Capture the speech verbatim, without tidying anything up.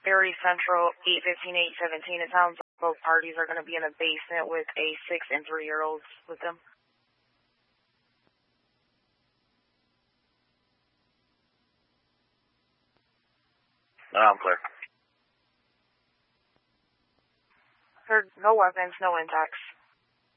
Berry Central, eight fifteen, eight seventeen. It sounds like both parties are going to be in a basement with a six and three-year-olds with them. No, I'm clear. Heard no weapons, no impacts.